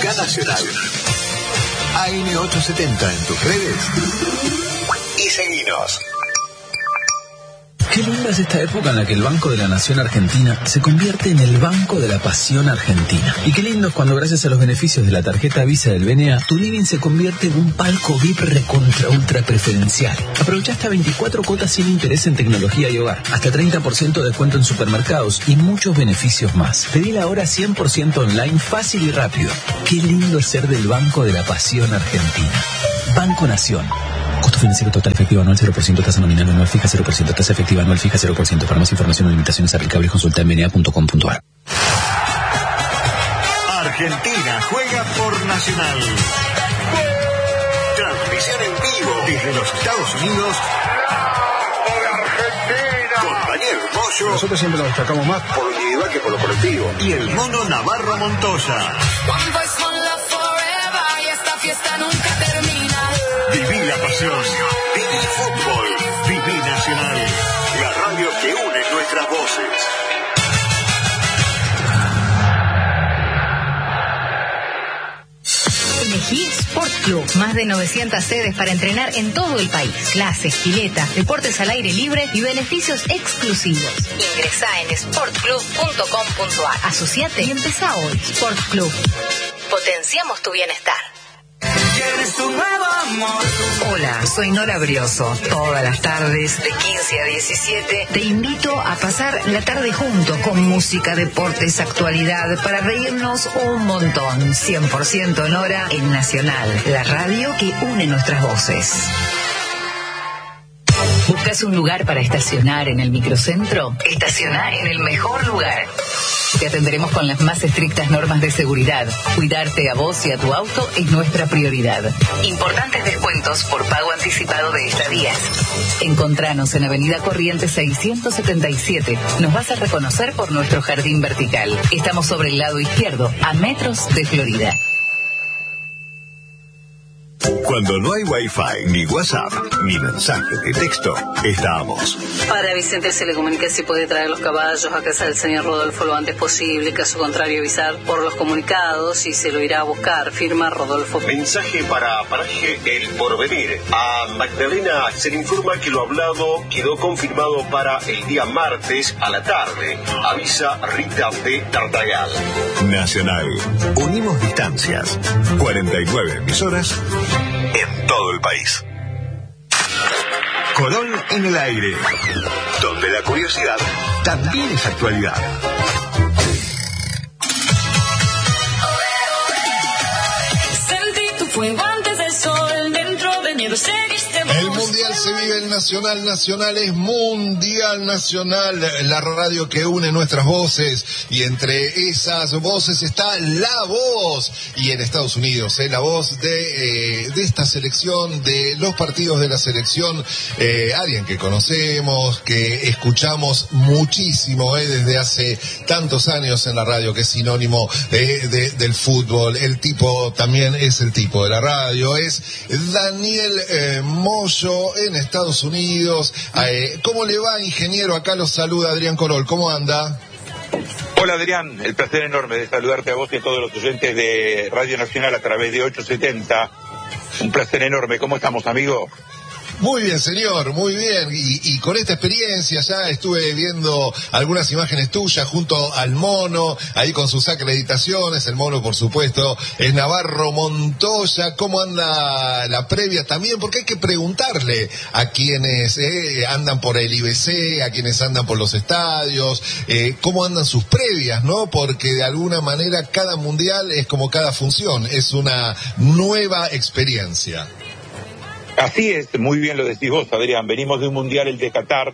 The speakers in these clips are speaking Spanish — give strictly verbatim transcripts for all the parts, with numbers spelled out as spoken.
Acá Nacional. A M ochocientos setenta en tus redes. Y seguinos. Qué linda es esta época en la que el Banco de la Nación Argentina se convierte en el Banco de la Pasión Argentina. Y qué lindo es cuando, gracias a los beneficios de la tarjeta Visa del B N A, tu living se convierte en un palco V I P recontra ultra preferencial. Aprovecha hasta veinticuatro cuotas sin interés en tecnología y hogar, hasta treinta por ciento de descuento en supermercados y muchos beneficios más. Pedí ahora cien por ciento online, fácil y rápido. Qué lindo es ser del Banco de la Pasión Argentina. Banco Nación. Costo financiero total efectivo anual cero por ciento, tasa nominal anual fija cero por ciento, tasa efectiva anual fija cero por ciento. Para más información o limitaciones aplicables consulta en b n a punto com punto a r. Argentina juega por Nacional. Transmisión en vivo desde los Estados Unidos. Con Daniel Moyo. Nosotros siempre nos destacamos más por lo individual que por lo colectivo. Y el mono Navarro Montoya. One voice, one love forever. Y esta fiesta nunca termina. Viví la pasión, viví el fútbol, viví Nacional, la radio que une nuestras voces. Elegí Sport Club, más de novecientas sedes para entrenar en todo el país. Clases, pileta, deportes al aire libre y beneficios exclusivos. Ingresá en sport club punto com punto a r. Asociate y empezá hoy. Sport Club. Potenciamos tu bienestar. ¿Quieres un nuevo amor? Hola, soy Nora Brioso. Todas las tardes, de quince a diecisiete, te invito a pasar la tarde juntos con música, deportes, actualidad, para reírnos un montón. cien por ciento Nora en Nacional, la radio que une nuestras voces. ¿Buscas un lugar para estacionar en el microcentro? Estaciona en el mejor lugar. Te atenderemos con las más estrictas normas de seguridad. Cuidarte a vos y a tu auto es nuestra prioridad. Importantes descuentos por pago anticipado de estadías. Encontranos en Avenida Corrientes seiscientos setenta y siete. Nos vas a reconocer por nuestro jardín vertical. Estamos sobre el lado izquierdo, a metros de Florida. Cuando no hay Wi-Fi, ni WhatsApp, ni mensaje de texto, estamos. Para Vicente se le comunica si puede traer los caballos a casa del señor Rodolfo lo antes posible, caso contrario avisar por los comunicados y se lo irá a buscar. Firma Rodolfo. Mensaje para Paraje El Porvenir. A Magdalena se le informa que lo hablado quedó confirmado para el día martes a la tarde. Avisa Rita de Tartagal. Nacional. Unimos distancias. cuarenta y nueve emisoras en todo el país. Colón en el aire, donde la curiosidad también es actualidad. Sentí tu fuego antes del sol, dentro de miedo seguiste vos. El mundial se vive, el nacional, nacional es mundial nacional, la radio que une nuestras voces, y entre esas voces está la voz, y en Estados Unidos, eh, la voz de, eh, de esta selección, de los partidos de la selección, eh, alguien que conocemos, que escuchamos muchísimo eh, desde hace tantos años en la radio, que es sinónimo eh, de, del fútbol. El tipo también es el tipo de la radio, es Daniel eh, Moyo en Estados Unidos. Eh, ¿Cómo le va, ingeniero? Acá los saluda Adrián Corol. ¿Cómo anda? Hola, Adrián, el placer enorme de saludarte a vos y a todos los oyentes de Radio Nacional a través de ochocientos setenta. Un placer enorme. ¿Cómo estamos, amigo? Muy bien, señor, muy bien. Y, y con esta experiencia ya estuve viendo algunas imágenes tuyas junto al mono, ahí con sus acreditaciones. El mono, por supuesto, es Navarro Montoya. ¿Cómo anda la previa también? Porque hay que preguntarle a quienes eh, andan por el I B C, a quienes andan por los estadios, eh, cómo andan sus previas, ¿no? Porque de alguna manera cada mundial es como cada función, es una nueva experiencia. Así es, muy bien lo decís vos, Adrián. Venimos de un mundial, el de Qatar,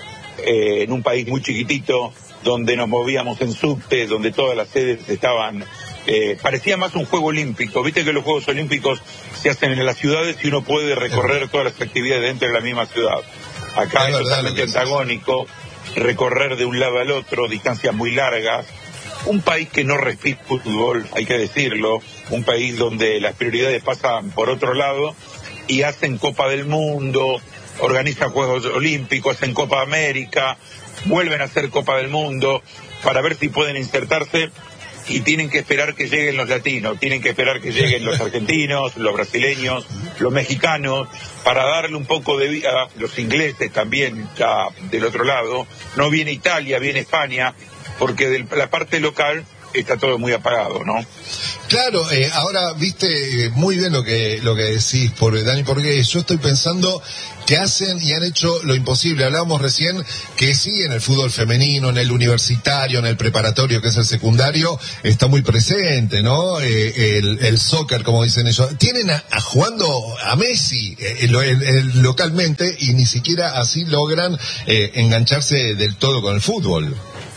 eh, en un país muy chiquitito, donde nos movíamos en subte, donde todas las sedes estaban... Eh, parecía más un juego olímpico. Viste que los Juegos Olímpicos se hacen en las ciudades y uno puede recorrer todas las actividades dentro de la misma ciudad. Acá es, es totalmente antagónico, recorrer de un lado al otro, distancias muy largas. Un país que no respira fútbol, hay que decirlo. Un país donde las prioridades pasan por otro lado y hacen Copa del Mundo, organizan Juegos Olímpicos, hacen Copa América, vuelven a hacer Copa del Mundo para ver si pueden insertarse y tienen que esperar que lleguen los latinos, tienen que esperar que lleguen los argentinos, los brasileños, los mexicanos, para darle un poco de vida, los ingleses también, ya del otro lado. No viene Italia, viene España, porque de la parte local está todo muy apagado, ¿no? Claro, eh, ahora viste eh, muy bien lo que lo que decís, por, Dani, porque yo estoy pensando que hacen y han hecho lo imposible. Hablábamos recién que sí, en el fútbol femenino, en el universitario, en el preparatorio, que es el secundario, está muy presente, ¿no? Eh, el, el soccer, como dicen ellos. Tienen a, a jugando a Messi eh, el, el, el, localmente y ni siquiera así logran eh, engancharse del todo con el fútbol.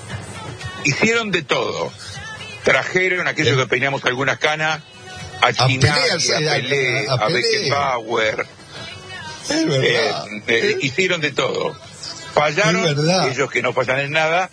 Hicieron de todo. Trajeron aquellos que peinamos algunas canas, a Chinagui, a Pelé, a, a, a Beckenbauer. Es verdad. Eh, eh, hicieron de todo. Fallaron, ellos que no fallan en nada,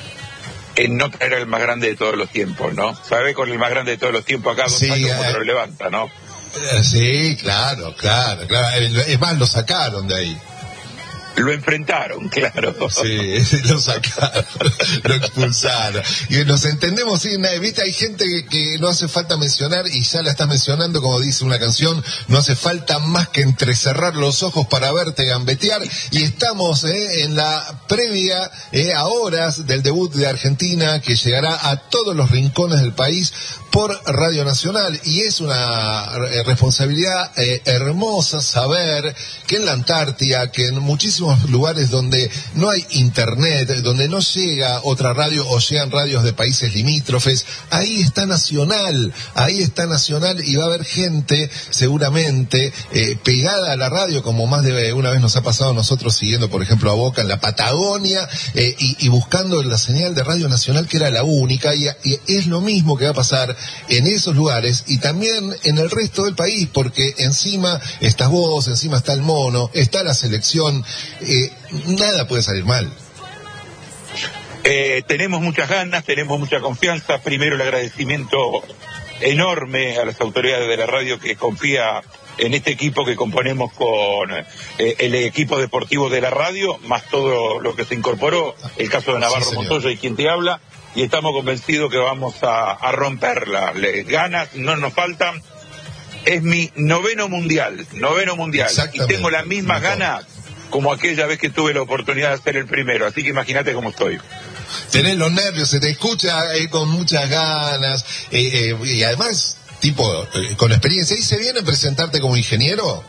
en no traer al más grande de todos los tiempos, ¿no? ¿Sabés? Con el más grande de todos los tiempos acá, dos sí, años, eh, como lo levanta, ¿no? Sí, claro, claro, claro. Es más, lo sacaron de ahí. Lo enfrentaron, claro. Sí, lo sacaron, lo expulsaron. Y nos entendemos, sí, viste, hay gente que, que no hace falta mencionar, y ya la estás mencionando, como dice una canción, no hace falta más que entrecerrar los ojos para verte gambetear, y estamos eh, en la previa, eh, a horas del debut de Argentina, que llegará a todos los rincones del país por Radio Nacional, y es una eh, responsabilidad eh, hermosa saber que en la Antártida, que en muchísimos lugares donde no hay internet, donde no llega otra radio o llegan radios de países limítrofes, ahí está Nacional, ahí está Nacional, y va a haber gente seguramente eh, pegada a la radio, como más de una vez nos ha pasado a nosotros siguiendo, por ejemplo, a Boca en la Patagonia, eh, y, y buscando la señal de Radio Nacional, que era la única, y, y es lo mismo que va a pasar en esos lugares y también en el resto del país, porque encima estás vos, encima está el mono, está la selección, eh, nada puede salir mal. Eh, tenemos muchas ganas, tenemos mucha confianza. Primero, el agradecimiento enorme a las autoridades de la radio que confía en este equipo que componemos con eh, el equipo deportivo de la radio, más todo lo que se incorporó, el caso de Navarro, sí, Montoya y quien te habla, y estamos convencidos que vamos a, a romperla. Les ganas no nos faltan. Es mi noveno mundial, noveno mundial, y tengo las mismas ganas como aquella vez que tuve la oportunidad de hacer el primero, así que imagínate cómo estoy. Tenés los nervios, se te escucha eh, con muchas ganas, eh, eh, y además, tipo, eh, con experiencia. ¿Y se viene a presentarte como ingeniero?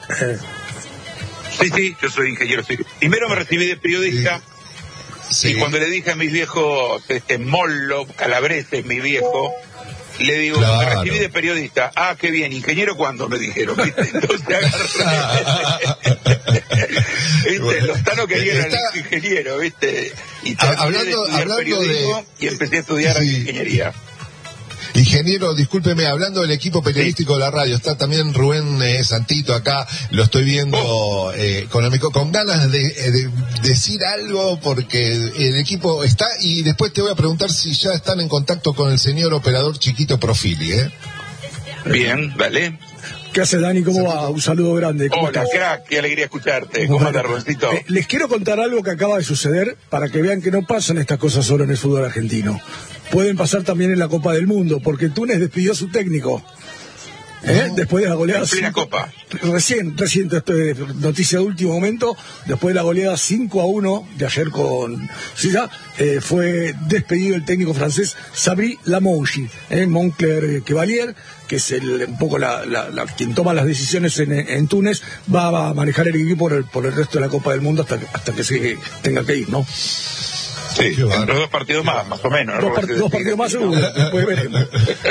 Sí, sí, yo soy ingeniero, sí. Primero me recibí de periodista, sí. Y cuando le dije a mis viejos, este, Mollo, Calabreses, mi viejo, le digo, claro, me recibí de periodista. Ah, qué bien, ¿ingeniero cuándo? Me dijeron, ¿viste? Entonces agarré. ¿Viste? Bueno, los tanos querían está... al ingeniero, ¿viste? Y hablando, de hablando de... y empecé a estudiar sí. ingeniería. Ingeniero, discúlpeme, hablando del equipo periodístico, sí, de la radio, está también Rubén eh, Santito acá, lo estoy viendo oh. eh, con, el, con ganas de, de decir algo, porque el equipo está, y después te voy a preguntar si ya están en contacto con el señor operador Chiquito Profili, ¿eh? Bien, vale. ¿Qué hace, Dani? ¿Cómo va? Un saludo grande. Hola, estás? Crack, qué alegría escucharte. ¿Cómo andas, Rubéncito? Eh, les quiero contar algo que acaba de suceder para que vean que no pasan estas cosas solo en el fútbol argentino. Pueden pasar también en la Copa del Mundo, porque Túnez despidió a su técnico. ¿Eh? No, después de la goleada... En plena Copa. Recién, recién, noticia de último momento, después de la goleada cinco a uno de ayer con Suiza, eh, fue despedido el técnico francés Sabri Lamouchi, eh, Moncler Chevalier, que es el, un poco la, la, la, quien toma las decisiones en, en Túnez, va a manejar el equipo por el, por el resto de la Copa del Mundo hasta, hasta que se tenga que ir, ¿no? Sí, entre dos partidos más, más o menos. Dos, part dos partidos más seguro, después veremos.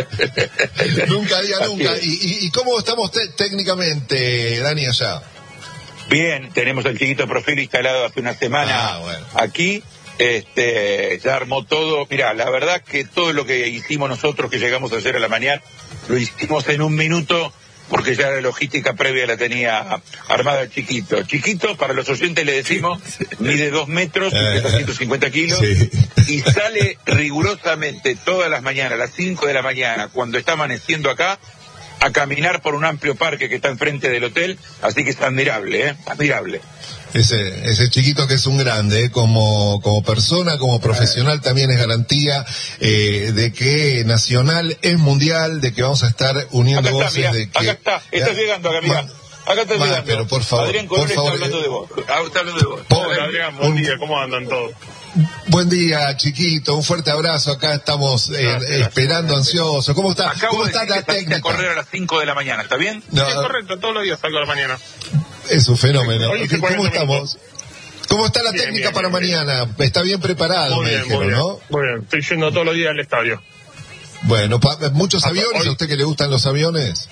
Nunca diga nunca. ¿Y, y, y cómo estamos técnicamente, Dani, allá? Bien, tenemos el Chiquito Profili instalado hace una semana ah, bueno. aquí. Este, ya armó todo. Mira, la verdad que todo lo que hicimos nosotros, que llegamos ayer a la mañana, lo hicimos en un minuto, porque ya la logística previa la tenía armada el Chiquito. Chiquito, para los oyentes le decimos, mide dos metros, pesa ciento cincuenta kilos, sí, y sale rigurosamente todas las mañanas, a las cinco de la mañana, cuando está amaneciendo acá, a caminar por un amplio parque que está enfrente del hotel, así que es admirable, ¿eh? Admirable. Ese, ese chiquito que es un grande, ¿eh? como, como persona, como profesional también es garantía eh, de que Nacional es mundial, de que vamos a estar uniendo acá voces. Está, de mira, que, acá está, estás llegando acá, mira. Acá está llegando. Pero por favor, Adrián por Colón favor, está hablando eh, de vos. Ah, está hablando de vos. Hola Adrián, buen día, ¿cómo andan todos? Buen día, chiquito, un fuerte abrazo. Acá estamos eh, gracias, esperando gracias. ansiosos. ¿Cómo está? Acabo ¿Cómo de está decir la que saliste técnica? a correr a las cinco de la mañana, ¿está bien? No, Sí, correcto, todos los días salgo a la mañana. es un fenómeno. Hoy hice ¿Cómo cuarenta estamos? ¿Cómo está la Bien, técnica bien, para bien, mañana? Está bien preparado, Muy me bien, dijeron, muy bien. ¿no? Muy bien, estoy yendo todos los días al estadio. Bueno, pa- ¿muchos Ah, aviones? hoy- ¿A usted que le gustan los aviones?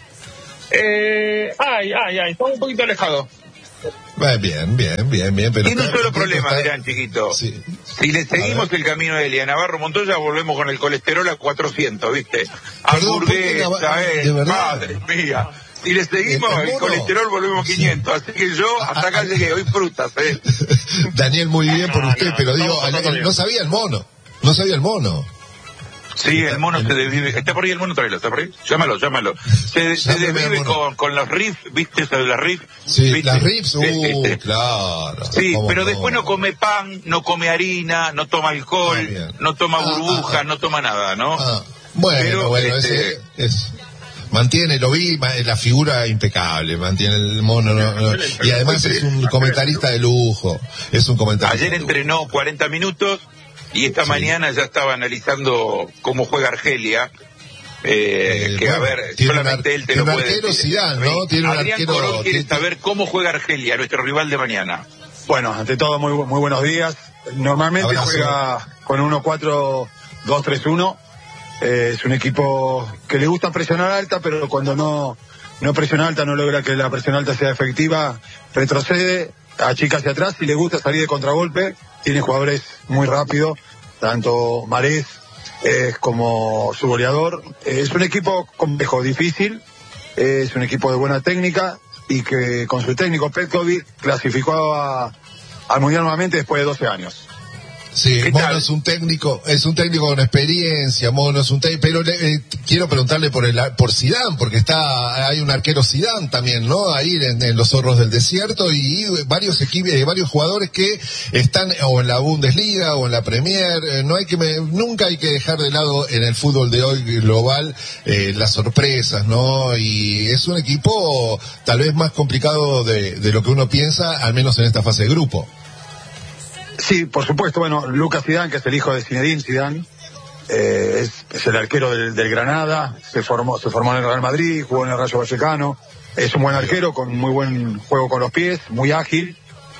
Eh, ay, ay, ay, estamos un poquito alejados. Eh, Bien, bien, bien, bien. Pero Tiene un está- solo está- problema, está- Adrián, chiquito. Sí. Si le seguimos el camino de Elia Navarro Montoya, volvemos con el colesterol a cuatrocientos, ¿viste? Perdón, ¿por qué Nav- Hamburguesa, eh, de verdad? madre mía. Si le seguimos ¿El el, mono? colesterol, volvemos quinientos. Así que yo hasta acá llegué, hoy frutas, ¿eh? Daniel, muy bien por No, usted, no, pero estamos digo, pasando al- bien. no sabía el mono. No sabía el mono. Sí, el mono se desvive. ¿Está por ahí el mono? Tráelo, ¿está por ahí? Llámalo, llámalo. Se, se Llámeme al desvive mono. con, con los riffs, ¿viste eso de las riffs? Sí, ¿Viste? las rips, uh, Este, claro. Sí, ¿Cómo pero no? después no come pan, no come harina, no toma alcohol, Ah, bien. no toma Ah, burbujas, ah, ah. no toma nada, ¿no? Ah, bueno, Pero, bueno, este, ese es... Mantiene, lo vi, ma- la figura impecable, mantiene el mono, no, no, y además es un comentarista de lujo, es un comentarista Ayer de lujo. entrenó cuarenta minutos y esta Sí. mañana ya estaba analizando cómo juega Argelia. Eh, Eh, que bueno, a ver, tiene un solamente ar- él te tiene lo un puede arquero decir. Zidane, ¿no? Tiene un Adrián arquero- Colón quiere tiene- saber cómo juega Argelia, nuestro rival de mañana. Bueno, ante todo, muy, muy buenos días. Normalmente Abrazo. juega con uno cuatro dos tres uno. Eh, es un equipo que le gusta presionar alta, pero cuando no, no presiona alta, no logra que la presión alta sea efectiva, retrocede, achica hacia atrás y le gusta salir de contragolpe. Tiene jugadores muy rápidos, tanto Marés eh, como su goleador. Eh, es un equipo complejo, difícil, eh, es un equipo de buena técnica y que con su técnico Petkovic clasificó a, al Mundial nuevamente después de doce años. Sí, ¿Qué Mono tal? es un técnico, es un técnico con experiencia, Mono es un técnico, pero le- eh, quiero preguntarle por el por Zidane, porque está, hay un arquero Zidane también, ¿no? Ahí en, en los Zorros del Desierto y varios equipos, eh, varios jugadores que están o en la Bundesliga o en la Premier, eh, no hay que, me- nunca hay que dejar de lado en el fútbol de hoy global eh, las sorpresas, ¿no? Y es un equipo tal vez más complicado de, de lo que uno piensa, al menos en esta fase de grupo. Sí, por supuesto. Bueno, Lucas Zidane, que es el hijo de Zinedine Zidane, eh, es, es el arquero del, del Granada, se formó, se formó en el Real Madrid, jugó en el Rayo Vallecano, es un buen arquero con muy buen juego con los pies, muy ágil.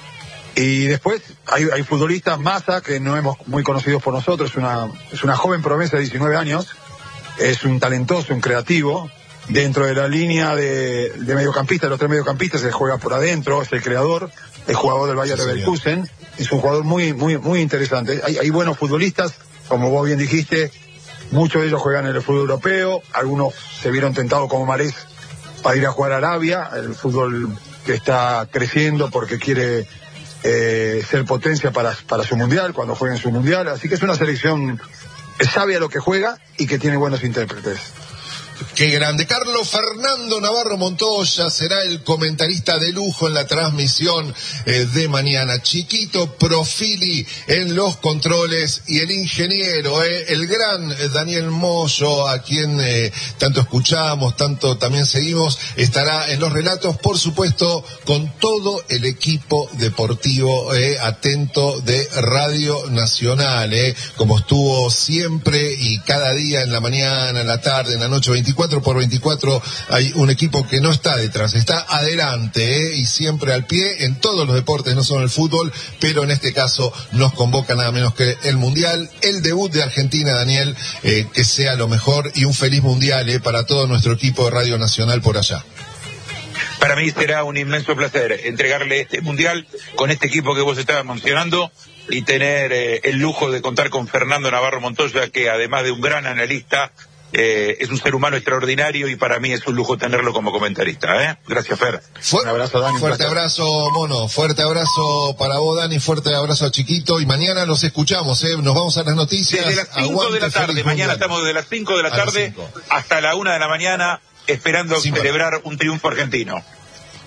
Y después hay, hay futbolistas, Massa, que no hemos muy conocidos por nosotros, es una, es una joven promesa de diecinueve años, es un talentoso, un creativo, dentro de la línea de, de mediocampistas, los tres mediocampistas, se juega por adentro, es el creador, es jugador del Bayer Sí, señor. Leverkusen, es un jugador muy, muy, muy interesante. Hay, hay buenos futbolistas, como vos bien dijiste, muchos de ellos juegan en el fútbol europeo, algunos se vieron tentados como Marés para ir a jugar a Arabia, el fútbol que está creciendo porque quiere eh, ser potencia para, para su mundial, cuando juegue en su mundial, así que es una selección que sabe a lo que juega y que tiene buenos intérpretes. Qué grande. Carlos Fernando Navarro Montoya será el comentarista de lujo en la transmisión eh, de mañana. Chiquito Profili en los controles y el ingeniero, eh, el gran eh, Daniel Moyo, a quien eh, tanto escuchamos, tanto también seguimos, estará en los relatos, por supuesto, con todo el equipo deportivo eh, atento de Radio Nacional, eh, como estuvo siempre y cada día en la mañana, en la tarde, en la noche, veinticuatro por veinticuatro hay un equipo que no está detrás, está adelante ¿eh? y siempre al pie en todos los deportes, no solo el fútbol, pero en este caso nos convoca nada menos que el Mundial, el debut de Argentina, Daniel, eh, que sea lo mejor y un feliz Mundial ¿eh? para todo nuestro equipo de Radio Nacional por allá. Para mí será un inmenso placer entregarle este mundial con este equipo que vos estabas mencionando y tener eh, el lujo de contar con Fernando Navarro Montoya, que además de un gran analista, eh, es un ser humano extraordinario y para mí es un lujo tenerlo como comentarista. ¿eh? Gracias, Fer. Fu- Un abrazo, Dani. Fuerte abrazo, Mono. Fuerte abrazo para vos, Dani. Fuerte abrazo a Chiquito. Y mañana los escuchamos, ¿eh? Nos vamos a las noticias. Desde las cinco Aguante, de la tarde, feliz mañana mundial. estamos desde las cinco de la A las tarde cinco. hasta la una de la mañana esperando Sin celebrar un triunfo argentino.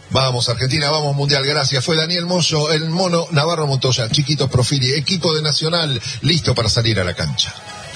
Vamos Argentina, vamos Mundial, gracias. Fue Daniel Moyo, el mono Navarro Montoya, Chiquito Profili, equipo de Nacional, listo para salir a la cancha.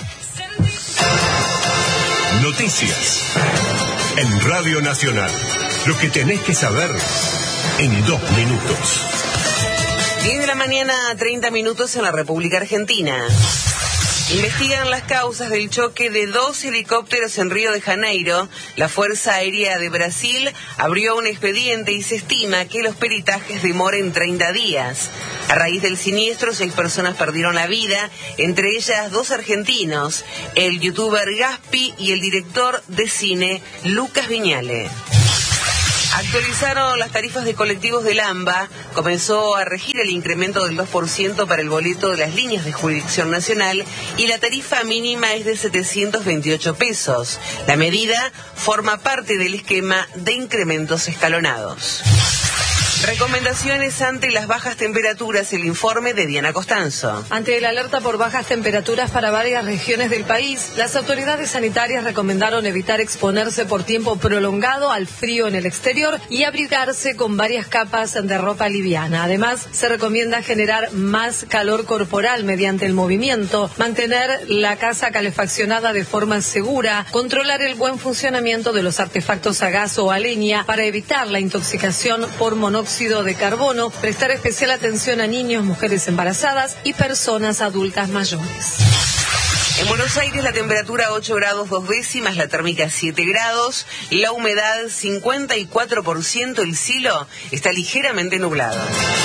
Noticias en Radio Nacional. Lo que tenés que saber en dos minutos. diez de la mañana, treinta minutos en la República Argentina. Investigan las causas del choque de dos helicópteros en Río de Janeiro. La Fuerza Aérea de Brasil abrió un expediente y se estima que los peritajes demoren treinta días. A raíz del siniestro, seis personas perdieron la vida, entre ellas dos argentinos, el youtuber Gaspi y el director de cine Lucas Viñale. Actualizaron las tarifas de colectivos del AMBA. Comenzó a regir el incremento del dos por ciento para el boleto de las líneas de jurisdicción nacional y la tarifa mínima es de setecientos veintiocho pesos. La medida forma parte del esquema de incrementos escalonados. Recomendaciones ante las bajas temperaturas, el informe de Diana Costanzo. Ante la alerta por bajas temperaturas para varias regiones del país, las autoridades sanitarias recomendaron evitar exponerse por tiempo prolongado al frío en el exterior y abrigarse con varias capas de ropa liviana. Además, se recomienda generar más calor corporal mediante el movimiento, mantener la casa calefaccionada de forma segura, controlar el buen funcionamiento de los artefactos a gas o a leña para evitar la intoxicación por monóxido de carbono, prestar especial atención a niños, mujeres embarazadas y personas adultas mayores. En Buenos Aires la temperatura ocho grados dos décimas, la térmica siete grados, la humedad cincuenta y cuatro por ciento, el cielo está ligeramente nublado.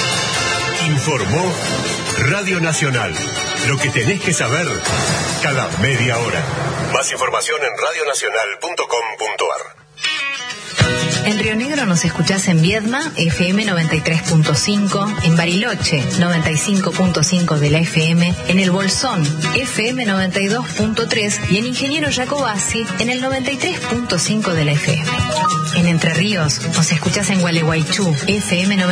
Informó Radio Nacional. Lo que tenés que saber cada media hora. Más información en radio nacional punto com punto ar. En Río Negro nos escuchás en Viedma, F M noventa y tres punto cinco, en Bariloche, noventa y cinco punto cinco de la F M, en El Bolsón, F M noventa y dos punto tres y en Ingeniero Jacobasi, en el noventa y tres punto cinco de la F M. En Entre Ríos nos escuchás en Gualeguaychú, F M noventa y tres punto cinco.